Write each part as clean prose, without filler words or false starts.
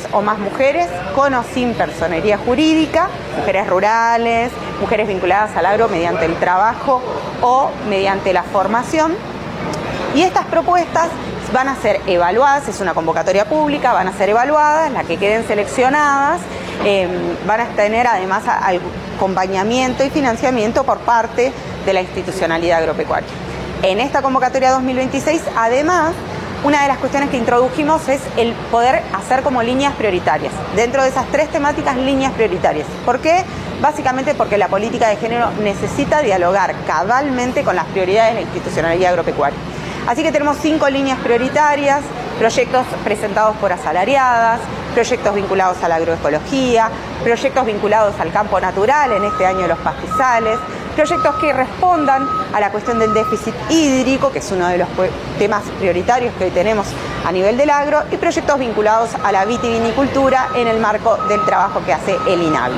o más mujeres, con o sin personería jurídica, mujeres rurales, mujeres vinculadas al agro mediante el trabajo o mediante la formación. Y estas propuestas van a ser evaluadas, es una convocatoria pública, van a ser evaluadas, las que queden seleccionadas, van a tener además acompañamiento y financiamiento por parte de la institucionalidad agropecuaria. En esta convocatoria 2026, además, una de las cuestiones que introdujimos es el poder hacer como líneas prioritarias. Dentro de esas 3 temáticas, líneas prioritarias. ¿Por qué? Básicamente porque la política de género necesita dialogar cabalmente con las prioridades de la institucionalidad agropecuaria. Así que tenemos 5 líneas prioritarias, proyectos presentados por asalariadas, proyectos vinculados a la agroecología, proyectos vinculados al campo natural, en este año los pastizales, proyectos que respondan a la cuestión del déficit hídrico, que es uno de los temas prioritarios que hoy tenemos a nivel del agro, y proyectos vinculados a la vitivinicultura en el marco del trabajo que hace el INAVI.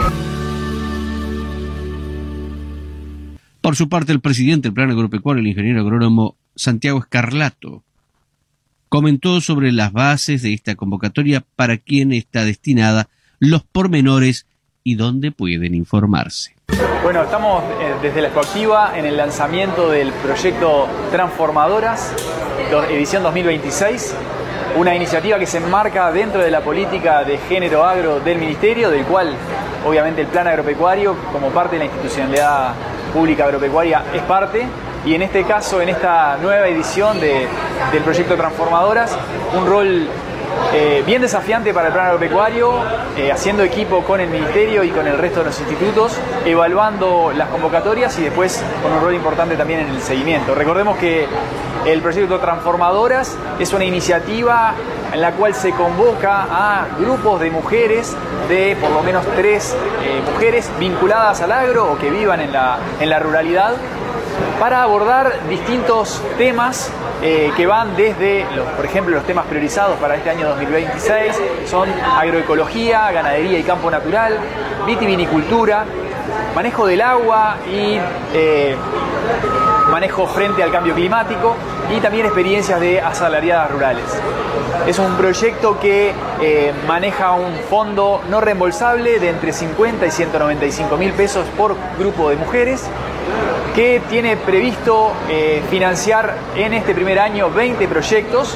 Por su parte, el presidente del Plan Agropecuario, el ingeniero agrónomo Santiago Escarlato, comentó sobre las bases de esta convocatoria, para quién está destinada, los pormenores y dónde pueden informarse. Bueno, estamos desde la Expoactiva en el lanzamiento del proyecto Transformadoras, edición 2026, una iniciativa que se enmarca dentro de la política de género agro del Ministerio, del cual obviamente el Plan Agropecuario, como parte de la institucionalidad pública agropecuaria, es parte. Y en este caso, en esta nueva edición del proyecto Transformadoras, un rol bien desafiante para el Plan Agropecuario, haciendo equipo con el Ministerio y con el resto de los institutos, evaluando las convocatorias y después con un rol importante también en el seguimiento. Recordemos que el proyecto Transformadoras es una iniciativa en la cual se convoca a grupos de mujeres, de por lo menos 3 mujeres vinculadas al agro o que vivan en la ruralidad, para abordar distintos temas que van desde, por ejemplo, los temas priorizados para este año 2026 son agroecología, ganadería y campo natural, vitivinicultura, manejo del agua y manejo frente al cambio climático, y también experiencias de asalariadas rurales. Es un proyecto que maneja un fondo no reembolsable de entre 50 y 195 mil pesos por grupo de mujeres, que tiene previsto financiar en este primer año 20 proyectos,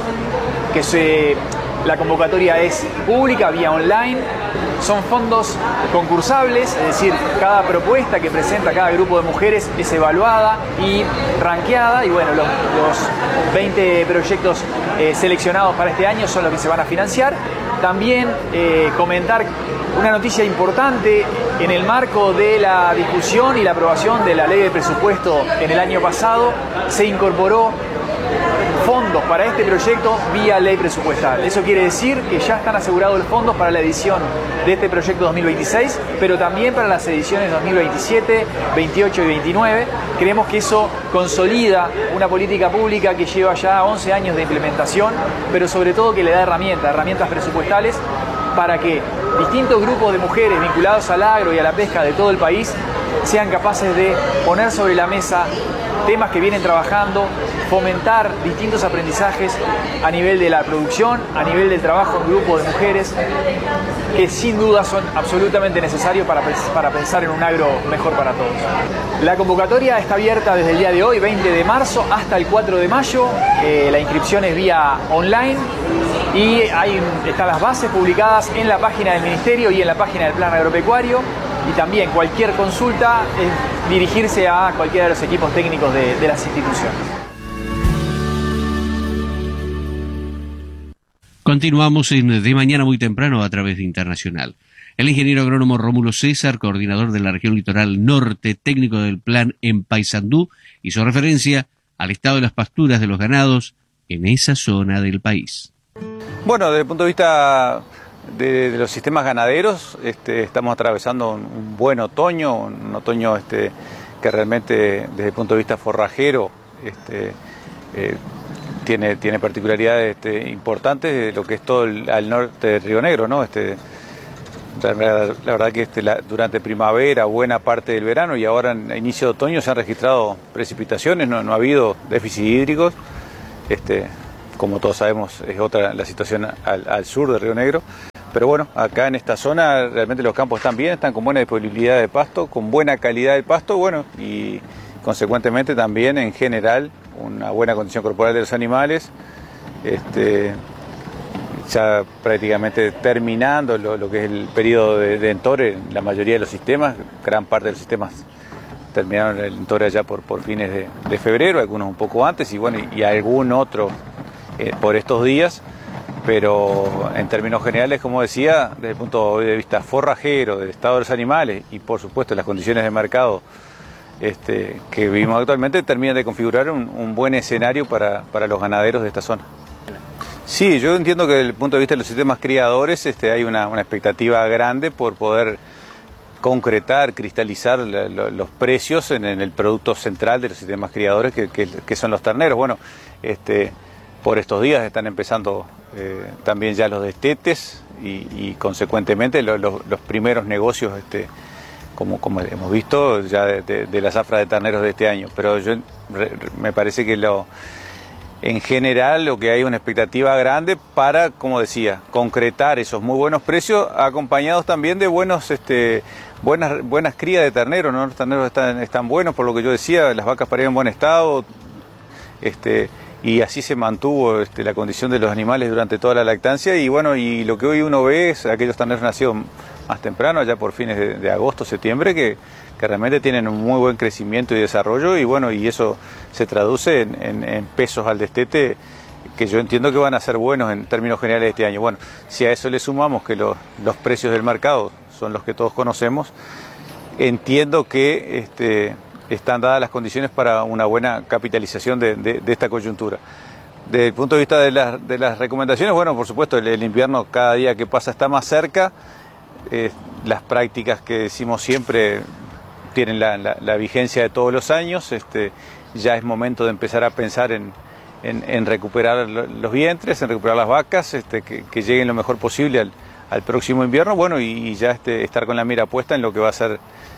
la convocatoria es pública, vía online, son fondos concursables, es decir, cada propuesta que presenta cada grupo de mujeres es evaluada y rankeada, y bueno, los 20 proyectos seleccionados para este año son los que se van a financiar. También comentar una noticia importante: en el marco de la discusión y la aprobación de la ley de presupuesto en el año pasado, se incorporó fondos para este proyecto vía ley presupuestal. Eso quiere decir que ya están asegurados los fondos para la edición de este proyecto 2026, pero también para las ediciones 2027, 28 y 29. Creemos que eso consolida una política pública que lleva ya 11 años de implementación, pero sobre todo que le da herramientas presupuestales para que distintos grupos de mujeres vinculados al agro y a la pesca de todo el país sean capaces de poner sobre la mesa temas que vienen trabajando, fomentar distintos aprendizajes a nivel de la producción, a nivel del trabajo en grupo de mujeres, que sin duda son absolutamente necesarios para pensar en un agro mejor para todos. La convocatoria está abierta desde el día de hoy, 20 de marzo, hasta el 4 de mayo. La inscripción es vía online y están las bases publicadas en la página del Ministerio y en la página del Plan Agropecuario. Y también cualquier consulta es dirigirse a cualquiera de los equipos técnicos de las instituciones. Continuamos en De Mañana muy temprano a través de Internacional. El ingeniero agrónomo Rómulo César, coordinador de la región litoral norte, técnico del plan en Paysandú, hizo referencia al estado de las pasturas de los ganados en esa zona del país. Bueno, desde el punto de vista de los sistemas ganaderos, estamos atravesando un buen otoño, un otoño que realmente desde el punto de vista forrajero tiene particularidades importantes de lo que es todo al norte de Río Negro, ¿no? La verdad que durante primavera, buena parte del verano y ahora en inicio de otoño se han registrado precipitaciones, no ha habido déficit hídricos. Como todos sabemos, es otra la situación al sur de Río Negro, Pero bueno, acá en esta zona realmente los campos están bien, están con buena disponibilidad de pasto, con buena calidad de pasto, bueno, y consecuentemente también en general una buena condición corporal de los animales. Ya prácticamente terminando lo que es el periodo de entore en la mayoría de los sistemas, gran parte de los sistemas terminaron el entore allá por fines de febrero, algunos un poco antes y bueno, y algún otro por estos días. Pero en términos generales, como decía, desde el punto de vista forrajero, del estado de los animales y por supuesto las condiciones de mercado que vivimos actualmente, terminan de configurar un buen escenario para los ganaderos de esta zona. Sí, yo entiendo que desde el punto de vista de los sistemas criadores hay una expectativa grande por poder concretar, cristalizar los precios en el producto central de los sistemas criadores que son los terneros. Bueno, por estos días están empezando también ya los destetes y consecuentemente los primeros negocios como hemos visto ya de la zafra de terneros de este año. Pero me parece que en general lo que hay una expectativa grande para, como decía, concretar esos muy buenos precios acompañados también de buenas crías de terneros, ¿no? Los terneros están buenos, por lo que yo decía, las vacas parían en buen estado, y así se mantuvo la condición de los animales durante toda la lactancia y bueno, y lo que hoy uno ve es aquellos terneros nacidos más temprano, allá por fines de agosto, septiembre, que realmente tienen un muy buen crecimiento y desarrollo y bueno, y eso se traduce en pesos al destete que yo entiendo que van a ser buenos en términos generales este año. Bueno, si a eso le sumamos que los precios del mercado son los que todos conocemos, entiendo que están dadas las condiciones para una buena capitalización de esta coyuntura. Desde el punto de vista de las recomendaciones, bueno, por supuesto, el invierno cada día que pasa está más cerca. Las prácticas que decimos siempre tienen la vigencia de todos los años. Ya es momento de empezar a pensar en recuperar los vientres, en recuperar las vacas, que lleguen lo mejor posible al próximo invierno, bueno, y ya estar con la mira puesta en lo que va a ser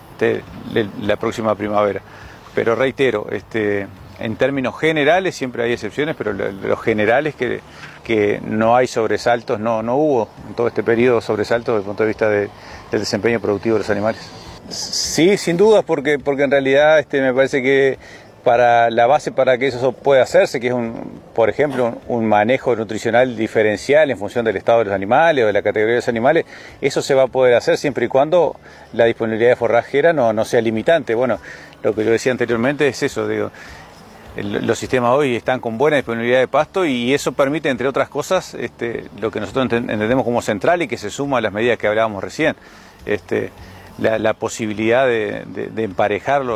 la próxima primavera. Pero reitero, en términos generales siempre hay excepciones, pero los generales que no hay sobresaltos, no hubo en todo este periodo sobresaltos desde el punto de vista del desempeño productivo de los animales. Sí, sin dudas, porque en realidad me parece que para la base para que eso pueda hacerse, que es por ejemplo un manejo nutricional diferencial en función del estado de los animales o de la categoría de los animales, eso se va a poder hacer siempre y cuando la disponibilidad de forrajera no sea limitante. Bueno, lo que yo decía anteriormente es eso, digo, los sistemas hoy están con buena disponibilidad de pasto y eso permite, entre otras cosas, lo que nosotros entendemos como central y que se suma a las medidas que hablábamos recién, la posibilidad de emparejar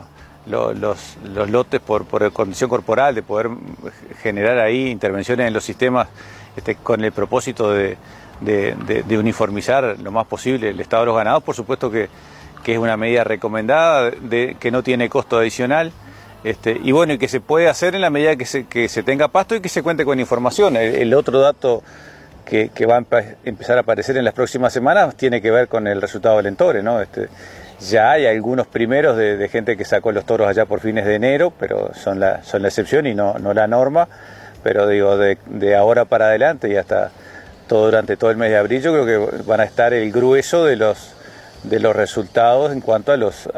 los lotes por condición corporal, de poder generar ahí intervenciones en los sistemas con el propósito de uniformizar lo más posible el estado de los ganados. Por supuesto que es una medida recomendada, que no tiene costo adicional, y bueno, y que se puede hacer en la medida que se tenga pasto y que se cuente con información. El otro dato que va a empezar a aparecer en las próximas semanas tiene que ver con el resultado del entore, ¿no? Ya hay algunos primeros de gente que sacó los toros allá por fines de enero, pero son la excepción y no la norma. Pero digo, de ahora para adelante y hasta durante todo el mes de abril, yo creo que van a estar el grueso de los resultados en cuanto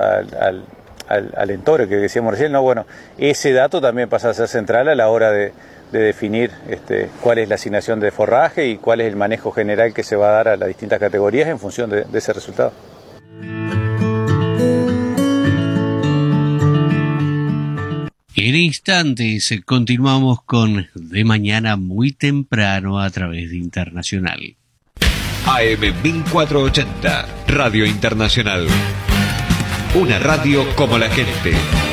al entore que decíamos recién, ¿no? Bueno, ese dato también pasa a ser central a la hora de definir cuál es la asignación de forraje y cuál es el manejo general que se va a dar a las distintas categorías en función de ese resultado. En instantes continuamos con De Mañana muy temprano a través de Internacional. AM 1480, Radio Internacional. Una radio como la gente.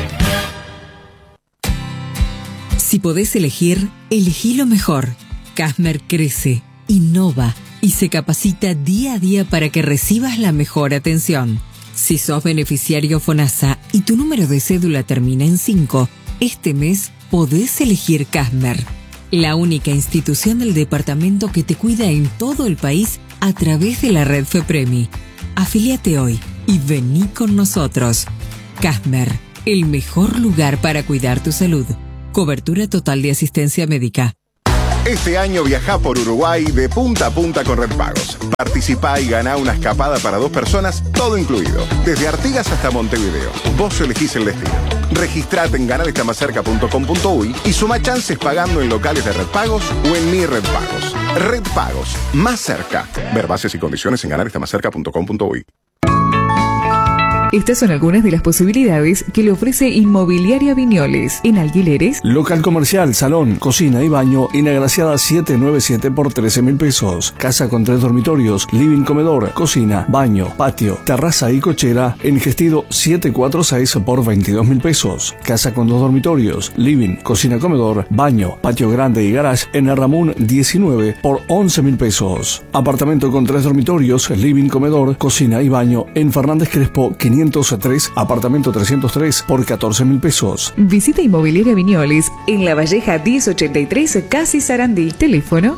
Si podés elegir, elegí lo mejor. Cashmer crece, innova y se capacita día a día para que recibas la mejor atención. Si sos beneficiario FONASA y tu número de cédula termina en 5, este mes podés elegir Cashmer, la única institución del departamento que te cuida en todo el país a través de la red FEPREMI. Afíliate hoy y vení con nosotros. Cashmer, el mejor lugar para cuidar tu salud. Cobertura total de asistencia médica. Este año viajá por Uruguay de punta a punta con Red Pagos. Participá y ganá una escapada para 2 personas, todo incluido. Desde Artigas hasta Montevideo. Vos elegís el destino. Registrate en ganarestamascerca.com.uy y suma chances pagando en locales de Red Pagos o en Mi Red Pagos. Red Pagos, más cerca. Ver bases y condiciones en ganarestamascerca.com.uy. Estas son algunas de las posibilidades que le ofrece Inmobiliaria Viñoles. En alquileres, local comercial, salón, cocina y baño, inagraciada 797 por 13.000 pesos. Casa con 3 dormitorios, living, comedor, cocina, baño, patio, terraza y cochera, en Gestido 746 por 22.000 pesos. Casa con 2 dormitorios, living, cocina, comedor, baño, patio grande y garage, en el Ramón 19 por 11.000 pesos. Apartamento con 3 dormitorios, living, comedor, cocina y baño, en Fernández Crespo 503, apartamento 303 por 14.000 pesos. Visita Inmobiliaria Viñoles en La Valleja 1083, Casi Sarandí. Teléfono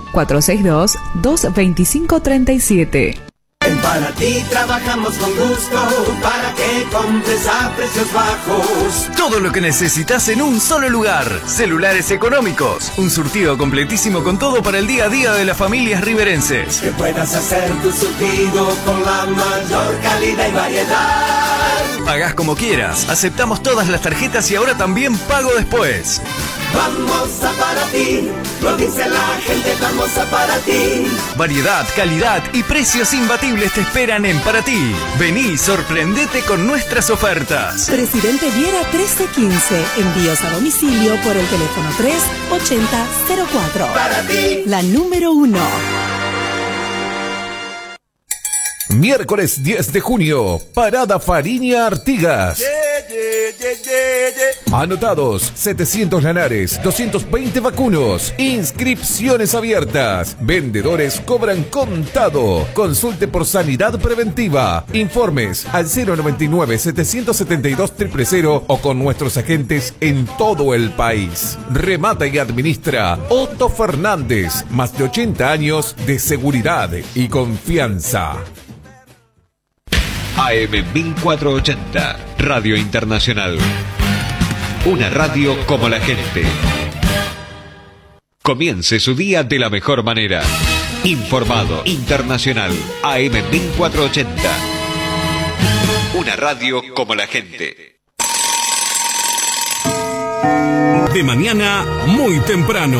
462-225-37. En Paraty trabajamos con gusto para que compres a precios bajos. Todo lo que necesitas en un solo lugar. Celulares económicos. Un surtido completísimo con todo para el día a día de las familias riverenses. Que puedas hacer tu surtido con la mayor calidad y variedad. Pagás como quieras. Aceptamos todas las tarjetas y ahora también pago después. Vamos a Paraty, lo dice la gente, vamos a Paraty. Variedad, calidad y precios imbatibles te esperan en Paraty. Vení y sorprendete con nuestras ofertas. Presidente Viera 1315, envíos a domicilio por el teléfono 38004. Paraty, la número 1. Miércoles 10 de junio, Parada Fariña Artigas. Anotados, 700 lanares, 220 vacunos, inscripciones abiertas, vendedores cobran contado, consulte por sanidad preventiva, informes al 099-772-000 o con nuestros agentes en todo el país. Remata y administra Otto Fernández, más de 80 años de seguridad y confianza. AM 1480, Radio Internacional. Una radio como la gente. Comience su día de la mejor manera. Informado, internacional, AM 1480. Una radio como la gente. De mañana, muy temprano.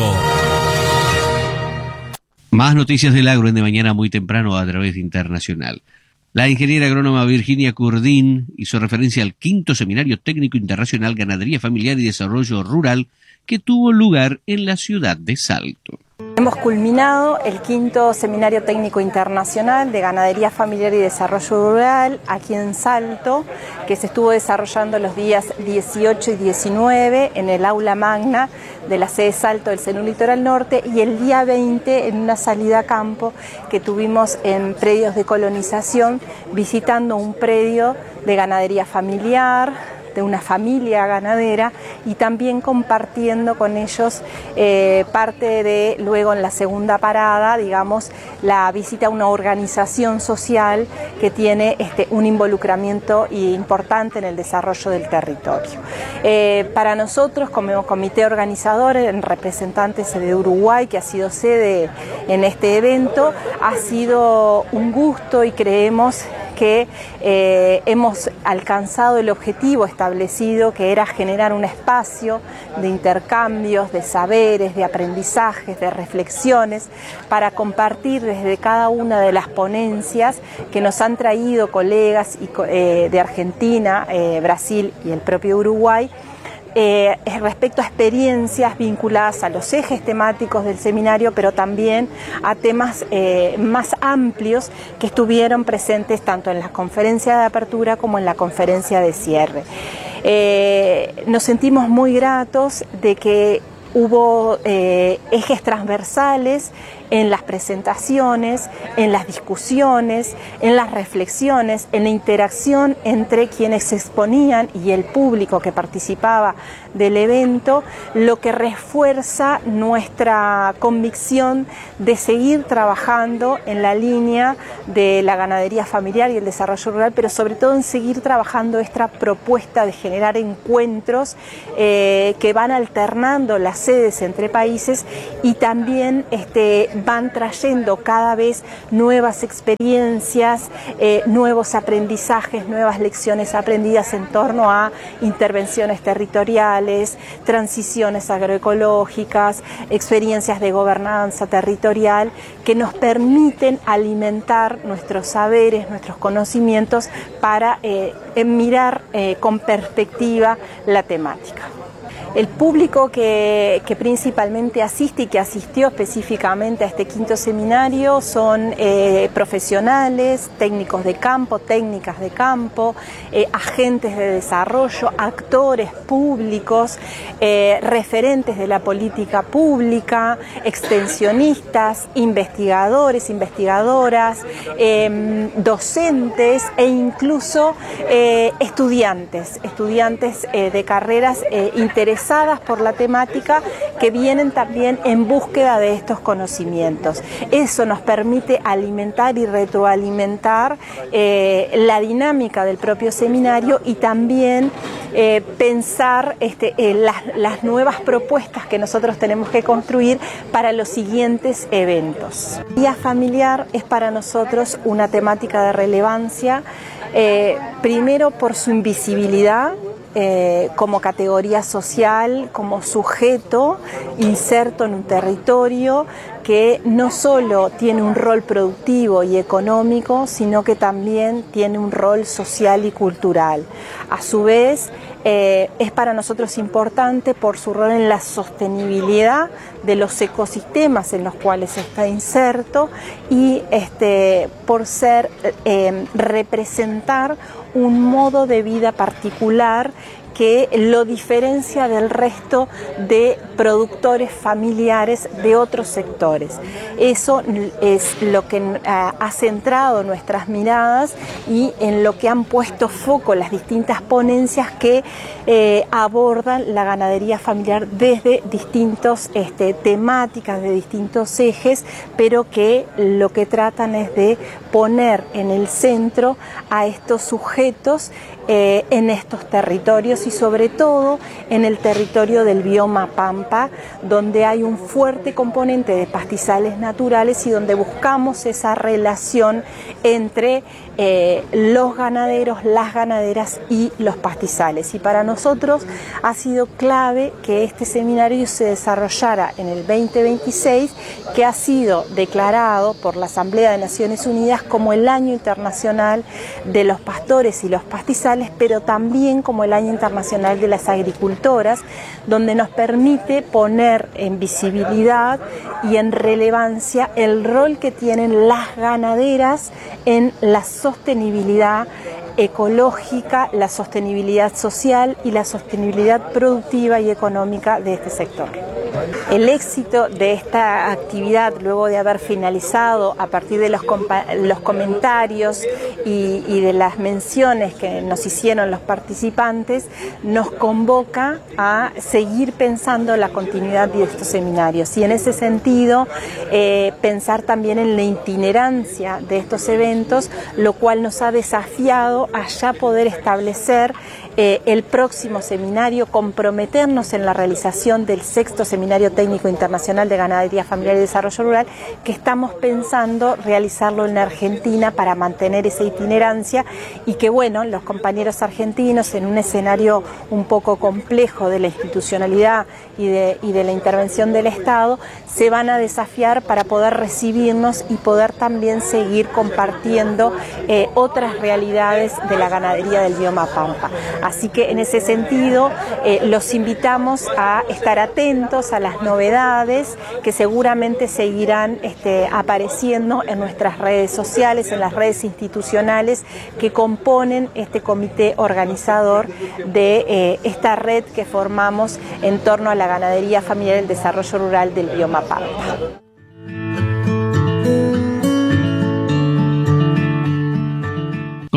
Más noticias del agro en De Mañana muy temprano a través de Internacional. La ingeniera agrónoma Virginia Curdín hizo referencia al 5º Seminario Técnico Internacional Ganadería Familiar y Desarrollo Rural que tuvo lugar en la ciudad de Salto. Hemos culminado el 5º Seminario Técnico Internacional de Ganadería Familiar y Desarrollo Rural aquí en Salto, que se estuvo desarrollando los días 18 y 19 en el aula magna de la sede Salto del CENU Litoral Norte y el día 20 en una salida a campo que tuvimos en predios de colonización, visitando un predio de ganadería familiar, de una familia ganadera y también compartiendo con ellos parte de, luego en la segunda parada, digamos, la visita a una organización social que tiene un involucramiento importante en el desarrollo del territorio. Para nosotros, como comité organizador, en representantes de Uruguay, que ha sido sede en este evento, ha sido un gusto y creemos que hemos alcanzado el objetivo establecido, que era generar un espacio de intercambios, de saberes, de aprendizajes, de reflexiones, para compartir desde cada una de las ponencias que nos han traído colegas de Argentina, Brasil y el propio Uruguay, respecto a experiencias vinculadas a los ejes temáticos del seminario, pero también a temas más amplios que estuvieron presentes tanto en la conferencia de apertura como en la conferencia de cierre. Nos sentimos muy gratos de que hubo ejes transversales en las presentaciones, en las discusiones, en las reflexiones, en la interacción entre quienes exponían y el público que participaba del evento, lo que refuerza nuestra convicción de seguir trabajando en la línea de la ganadería familiar y el desarrollo rural, pero sobre todo en seguir trabajando esta propuesta de generar encuentros que van alternando las sedes entre países y también van trayendo cada vez nuevas experiencias, nuevos aprendizajes, nuevas lecciones aprendidas en torno a intervenciones territoriales, transiciones agroecológicas, experiencias de gobernanza territorial que nos permiten alimentar nuestros saberes, nuestros conocimientos para mirar con perspectiva la temática. El público que principalmente asiste y que asistió específicamente a este quinto seminario son profesionales, técnicos de campo, técnicas de campo, agentes de desarrollo, actores públicos, referentes de la política pública, extensionistas, investigadores, investigadoras, docentes e incluso estudiantes de carreras interesadas por la temática que vienen también en búsqueda de estos conocimientos. Eso nos permite alimentar y retroalimentar la dinámica del propio seminario y también pensar las nuevas propuestas que nosotros tenemos que construir para los siguientes eventos. Día familiar es para nosotros una temática de relevancia, primero por su invisibilidad, como categoría social, como sujeto inserto en un territorio que no solo tiene un rol productivo y económico, sino que también tiene un rol social y cultural. A su vez, es para nosotros importante por su rol en la sostenibilidad de los ecosistemas en los cuales está inserto y por representar un modo de vida particular que lo diferencia del resto de productores familiares de otros sectores. Eso es lo que ha centrado nuestras miradas y en lo que han puesto foco las distintas ponencias que abordan la ganadería familiar desde distintas temáticas, de distintos ejes, pero que lo que tratan es de poner en el centro a estos sujetos en estos territorios y sobre todo en el territorio del bioma Pampa, donde hay un fuerte componente de pastizales naturales y donde buscamos esa relación entre los ganaderos, las ganaderas y los pastizales. Y para nosotros ha sido clave que este seminario se desarrollara en el 2026, que ha sido declarado por la Asamblea de Naciones Unidas como el Año Internacional de los Pastores y los Pastizales, pero también como el Año Internacional de las Agricultoras, donde nos permite poner en visibilidad y en relevancia el rol que tienen las ganaderas en la sostenibilidad ecológica, la sostenibilidad social y la sostenibilidad productiva y económica de este sector. El éxito de esta actividad, luego de haber finalizado a partir de los comentarios y de las menciones que nos hicieron los participantes, nos convoca a seguir pensando la continuidad de estos seminarios y en ese sentido pensar también en la itinerancia de estos eventos, lo cual nos ha desafiado a ya poder establecer el próximo seminario, comprometernos en la realización del 6º Seminario Técnico Internacional de Ganadería Familiar y Desarrollo Rural, que estamos pensando realizarlo en la Argentina para mantener esa itinerancia y que, bueno, los compañeros argentinos en un escenario un poco complejo de la institucionalidad y de la intervención del Estado, se van a desafiar para poder recibirnos y poder también seguir compartiendo otras realidades de la ganadería del bioma Pampa. Así que en ese sentido los invitamos a estar atentos a las novedades que seguramente seguirán apareciendo en nuestras redes sociales, en las redes institucionales que componen este comité organizador de esta red que formamos en torno a la ganadería familiar y el desarrollo rural del bioma Pampa.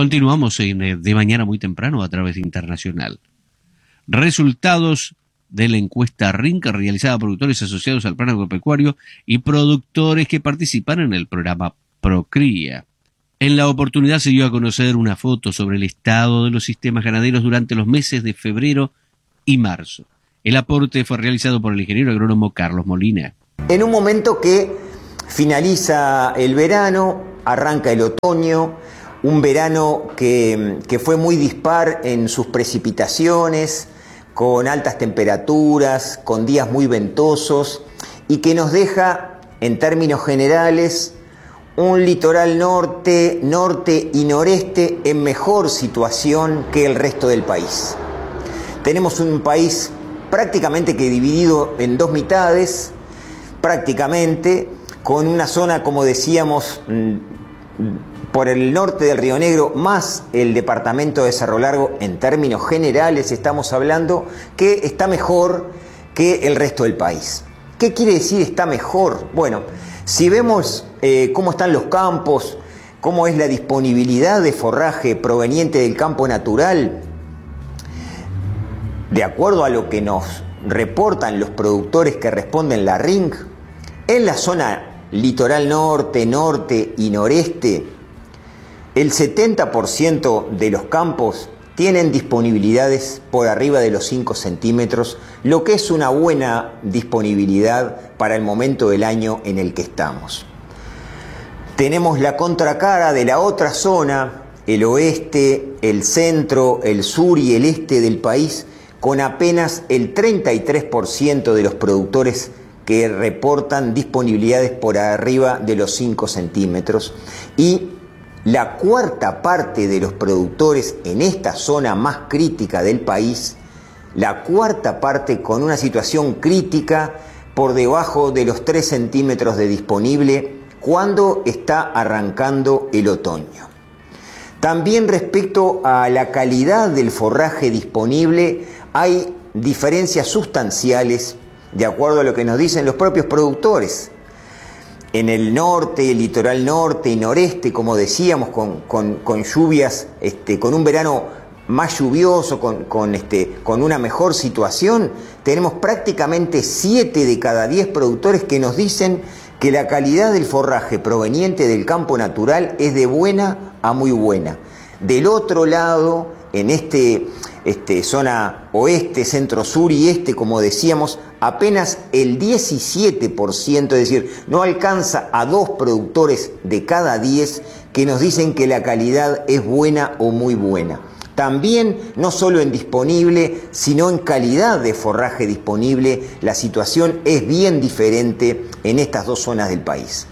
Continuamos en De Mañana Muy Temprano a través de Internacional. Resultados de la encuesta RINC realizada por productores asociados al plan agropecuario y productores que participan en el programa Procría. En la oportunidad se dio a conocer una foto sobre el estado de los sistemas ganaderos durante los meses de febrero y marzo. El aporte fue realizado por el ingeniero agrónomo Carlos Molina. En un momento que finaliza el verano, arranca el otoño, un verano que fue muy dispar en sus precipitaciones, con altas temperaturas, con días muy ventosos y que nos deja, en términos generales, un litoral norte, norte y noreste en mejor situación que el resto del país. Tenemos un país prácticamente que dividido en dos mitades, prácticamente, con una zona, como decíamos, por el norte del Río Negro, más el departamento de Cerro Largo, en términos generales estamos hablando que está mejor que el resto del país. ¿Qué quiere decir está mejor? Bueno, si vemos cómo están los campos, cómo es la disponibilidad de forraje proveniente del campo natural, de acuerdo a lo que nos reportan los productores que responden la RINC, en la zona litoral norte, norte y noreste, el 70% de los campos tienen disponibilidades por arriba de los 5 centímetros, lo que es una buena disponibilidad para el momento del año en el que estamos. Tenemos la contracara de la otra zona, el oeste, el centro, el sur y el este del país, con apenas el 33% de los productores que reportan disponibilidades por arriba de los 5 centímetros y la cuarta parte de los productores en esta zona más crítica del país, la cuarta parte con una situación crítica por debajo de los 3 centímetros de disponible cuando está arrancando el otoño. También respecto a la calidad del forraje disponible hay diferencias sustanciales de acuerdo a lo que nos dicen los propios productores. En el norte, el litoral norte y noreste, como decíamos, con lluvias, con un verano más lluvioso, con una mejor situación, tenemos prácticamente 7 de cada 10 productores que nos dicen que la calidad del forraje proveniente del campo natural es de buena a muy buena. Del otro lado, en zona oeste, centro, sur y este, como decíamos, apenas el 17%, es decir, no alcanza a 2 productores de cada 10 que nos dicen que la calidad es buena o muy buena. También, no solo en disponible, sino en calidad de forraje disponible, la situación es bien diferente en estas dos zonas del país.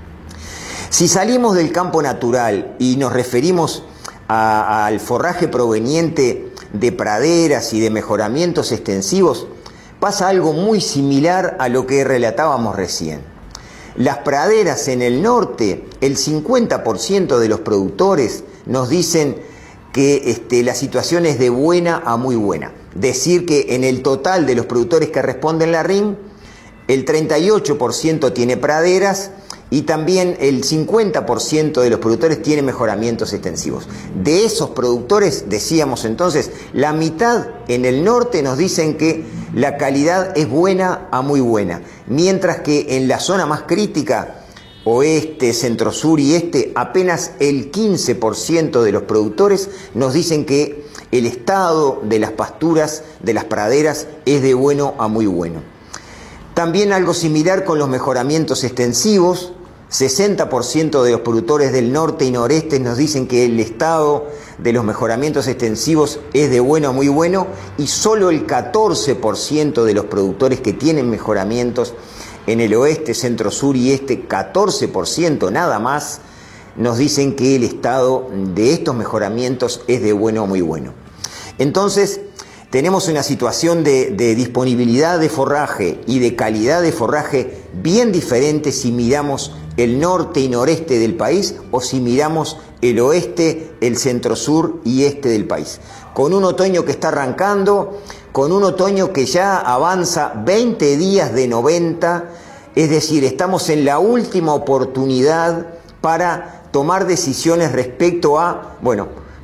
Si salimos del campo natural y nos referimos al forraje proveniente de praderas y de mejoramientos extensivos, pasa algo muy similar a lo que relatábamos recién. Las praderas en el norte, el 50% de los productores nos dicen que la situación es de buena a muy buena. Decir que en el total de los productores que responden la RIN, el 38% tiene praderas y también el 50% de los productores tiene mejoramientos extensivos. De esos productores, decíamos entonces, la mitad en el norte nos dicen que la calidad es buena a muy buena, mientras que en la zona más crítica, oeste, centro, sur y este, apenas el 15% de los productores nos dicen que el estado de las pasturas, de las praderas, es de bueno a muy bueno. También algo similar con los mejoramientos extensivos. 60% de los productores del norte y noreste nos dicen que el estado de los mejoramientos extensivos es de bueno a muy bueno y solo el 14% de los productores que tienen mejoramientos en el oeste, centro, sur y este, 14% nada más, nos dicen que el estado de estos mejoramientos es de bueno a muy bueno. Entonces, tenemos una situación de disponibilidad de forraje y de calidad de forraje bien diferente si miramos el norte y noreste del país o si miramos el oeste, el centro, sur y este del país. Con un otoño que está arrancando, con un otoño que ya avanza 20 días de 90, es decir, estamos en la última oportunidad para tomar decisiones respecto a,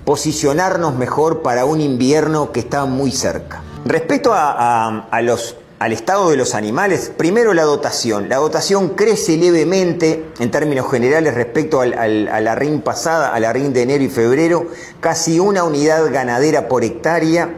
posicionarnos mejor para un invierno que está muy cerca. Respecto al estado de los animales, primero la dotación. La dotación crece levemente en términos generales respecto a la RIN pasada, a la RIN de enero y febrero, casi una unidad ganadera por hectárea.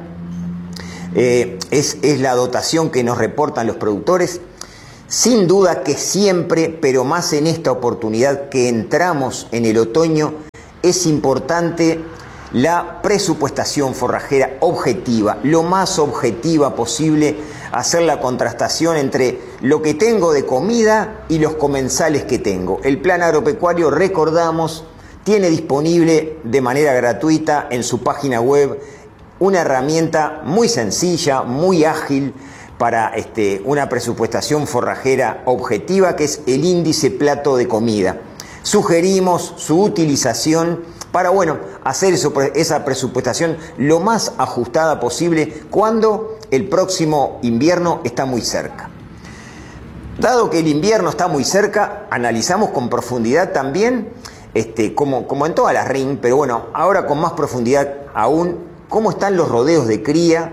Es la dotación que nos reportan los productores. Sin duda que siempre, pero más en esta oportunidad que entramos en el otoño, es importante la presupuestación forrajera objetiva, lo más objetiva posible, hacer la contrastación entre lo que tengo de comida y los comensales que tengo. El plan agropecuario, recordamos, tiene disponible de manera gratuita en su página web una herramienta muy sencilla, muy ágil para una presupuestación forrajera objetiva, que es el índice plato de comida. Sugerimos su utilización para, hacer esa presupuestación lo más ajustada posible cuando el próximo invierno está muy cerca. Dado que el invierno está muy cerca, analizamos con profundidad también, como en todas las RIN, pero ahora con más profundidad aún, cómo están los rodeos de cría,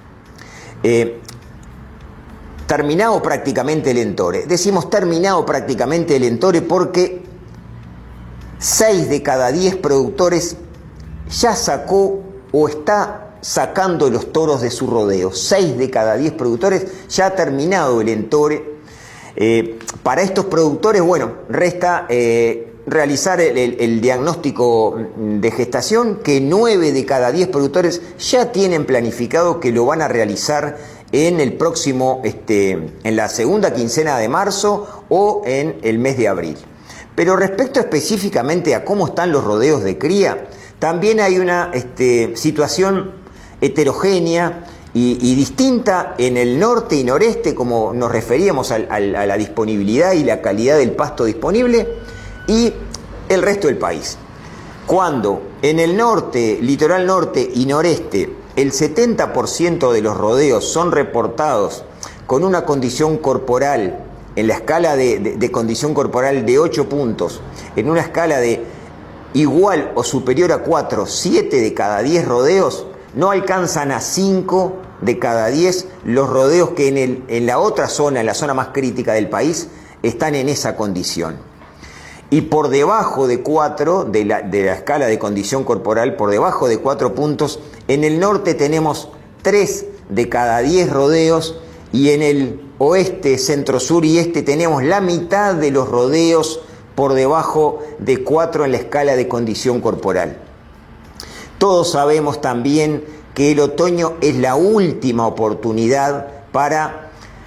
terminado prácticamente el entore. Decimos terminado prácticamente el entore porque 6 de cada 10 productores ya sacó o está sacando los toros de su rodeo. 6 de cada 10 productores ya ha terminado el entore. Para estos productores, resta realizar el diagnóstico de gestación, que 9 de cada 10 productores ya tienen planificado que lo van a realizar en el próximo, en la segunda quincena de marzo o en el mes de abril. Pero respecto específicamente a cómo están los rodeos de cría, también hay una situación heterogénea y distinta en el norte y noreste, como nos referíamos a la disponibilidad y la calidad del pasto disponible, y el resto del país. Cuando en el norte, litoral norte y noreste, el 70% de los rodeos son reportados con una condición corporal, en la escala de condición corporal de 8 puntos, en una escala de igual o superior a 4, 7 de cada 10 rodeos, no alcanzan a 5 de cada 10 los rodeos que en la otra zona, en la zona más crítica del país, están en esa condición. Y por debajo de 4, de la escala de condición corporal, por debajo de 4 puntos, en el norte tenemos 3 de cada 10 rodeos, y en el oeste, centro, sur y este tenemos la mitad de los rodeos por debajo de 4 en la escala de condición corporal. Todos sabemos también que el otoño es la última oportunidad para,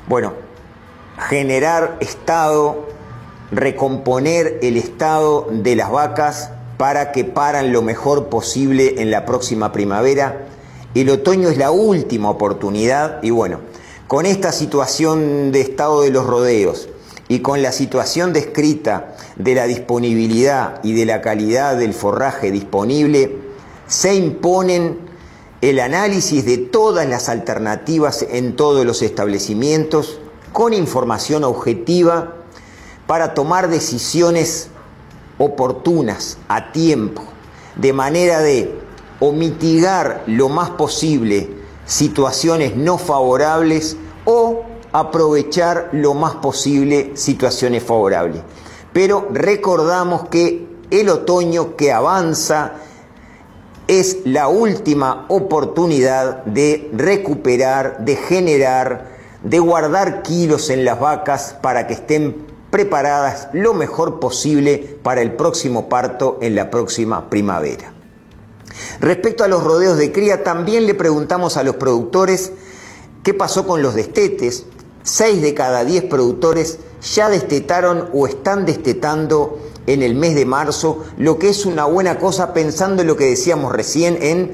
generar estado, recomponer el estado de las vacas para que paran lo mejor posible en la próxima primavera. El otoño es la última oportunidad y con esta situación de estado de los rodeos y con la situación descrita de la disponibilidad y de la calidad del forraje disponible, se imponen el análisis de todas las alternativas en todos los establecimientos con información objetiva para tomar decisiones oportunas, a tiempo, de manera de o mitigar lo más posible situaciones no favorables o aprovechar lo más posible situaciones favorables. Pero recordamos que el otoño que avanza es la última oportunidad de recuperar, de generar, de guardar kilos en las vacas para que estén preparadas lo mejor posible para el próximo parto en la próxima primavera. Respecto a los rodeos de cría, también le preguntamos a los productores qué pasó con los destetes. 6 de cada 10 productores ya destetaron o están destetando en el mes de marzo, lo que es una buena cosa pensando en lo que decíamos recién en,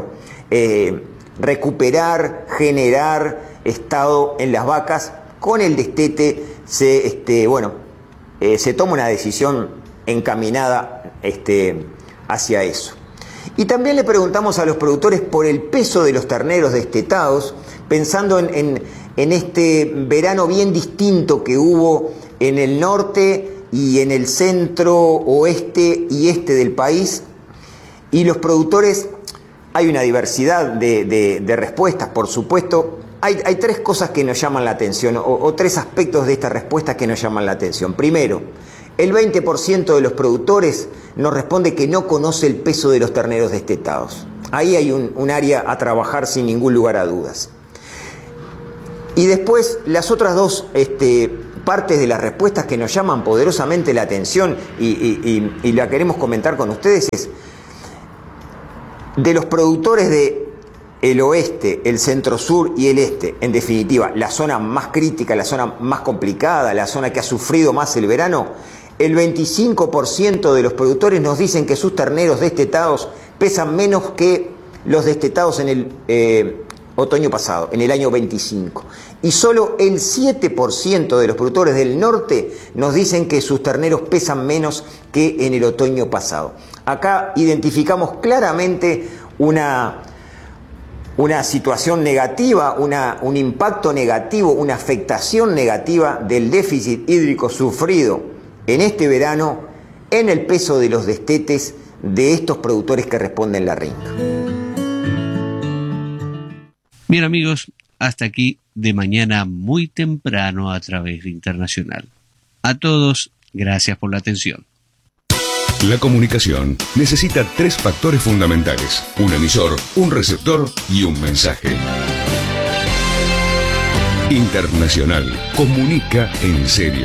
recuperar, generar estado en las vacas. Con el destete se toma una decisión encaminada hacia eso. Y también le preguntamos a los productores por el peso de los terneros destetados, pensando en este verano bien distinto que hubo en el norte y en el centro, oeste y este del país, Y los productores, hay una diversidad de respuestas, por supuesto. Hay tres cosas que nos llaman la atención, o tres aspectos de esta respuesta que nos llaman la atención. Primero, el 20% de los productores nos responde que no conoce el peso de los terneros destetados. Ahí hay un área a trabajar sin ningún lugar a dudas. Y después, las otras dos partes de las respuestas que nos llaman poderosamente la atención y la queremos comentar con ustedes es de los productores del oeste, el centro-sur y el este, en definitiva, la zona más crítica, la zona más complicada, la zona que ha sufrido más el verano, el 25% de los productores nos dicen que sus terneros destetados pesan menos que los destetados en el otoño pasado, en el año 25. Y solo el 7% de los productores del norte nos dicen que sus terneros pesan menos que en el otoño pasado. Acá identificamos claramente una situación negativa, un impacto negativo, una afectación negativa del déficit hídrico sufrido en este verano en el peso de los destetes de estos productores que responden la RINC. Bien amigos, hasta aquí De Mañana muy temprano a través de Internacional. A todos, gracias por la atención. La comunicación necesita tres factores fundamentales: un emisor, un receptor y un mensaje. Internacional comunica en serio.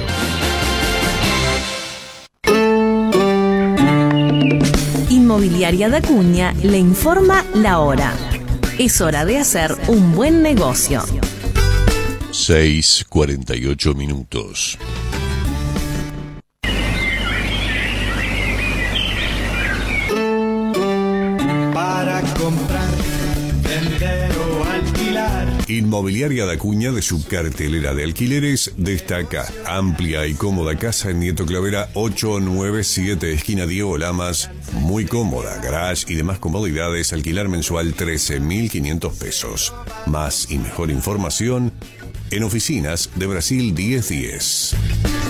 Inmobiliaria da Cunha le informa la hora. Es hora de hacer un buen negocio. 6:48 minutos. Para comprar, vender o alquilar. Inmobiliaria da Cunha, de su cartelera de alquileres, destaca amplia y cómoda casa en Nieto Clavera 897, esquina Diego Lamas. Muy cómoda, garage y demás comodidades. Alquilar mensual 13.500 pesos. Más y mejor información en Oficinas de Brasil 1010.